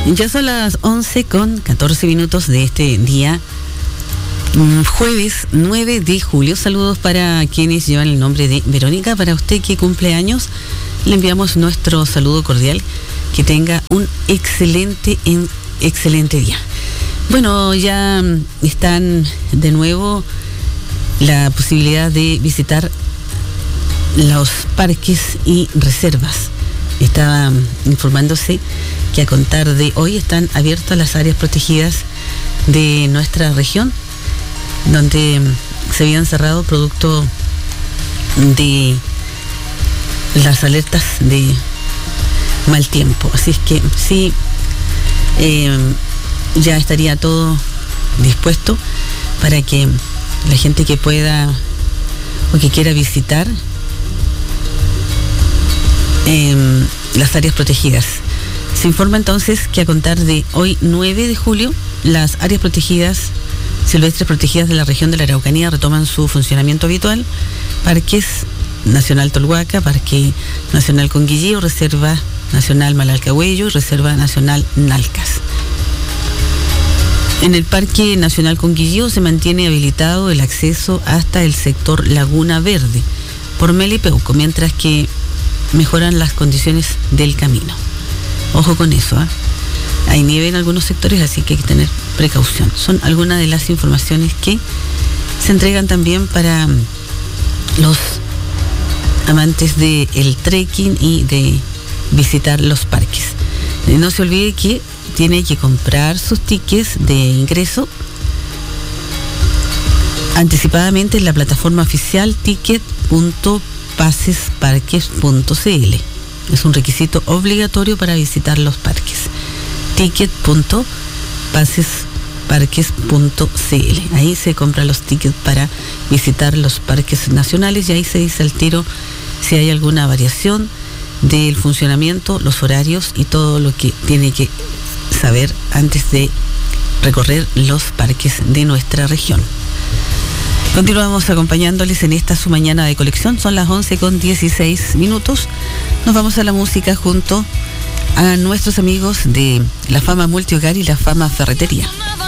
Ya son las 11:14 de este día, jueves 9 de julio. Saludos para quienes llevan el nombre de Verónica. Para usted que cumple años, le enviamos nuestro saludo cordial. Que tenga un excelente día. Bueno, ya están de nuevo la posibilidad de visitar los parques y reservas. Estaba informándose que a contar de hoy están abiertas las áreas protegidas de nuestra región, donde se habían cerrado producto de las alertas de mal tiempo. Así es que sí, ya estaría todo dispuesto para que la gente que pueda o que quiera visitar las áreas protegidas. Se informa entonces que a contar de hoy 9 de julio, las áreas protegidas, silvestres protegidas de la región de la Araucanía retoman su funcionamiento habitual. Parques Nacional Tolhuaca, Parque Nacional Conguillío, Reserva Nacional Malalcahuello y Reserva Nacional Nalcas. En el Parque Nacional Conguillío se mantiene habilitado el acceso hasta el sector Laguna Verde por Melipeuco, mientras que mejoran las condiciones del camino. Ojo con eso, ¿eh? Hay nieve en algunos sectores, así que hay que tener precaución. Son algunas de las informaciones que se entregan también para los amantes del trekking y de visitar los parques. No se olvide que tiene que comprar sus tickets de ingreso anticipadamente en la plataforma oficial ticket.pasesparques.cl. Es un requisito obligatorio para visitar los parques. ticket.pasesparques.cl. Ahí se compran los tickets para visitar los parques nacionales y ahí se dice al tiro si hay alguna variación del funcionamiento, los horarios y todo lo que tiene que saber antes de recorrer los parques de nuestra región. Continuamos acompañándoles en esta su mañana de colección. Son las 11:16. Nos vamos a la música junto a nuestros amigos de la Fama Multihogar y la Fama Ferretería.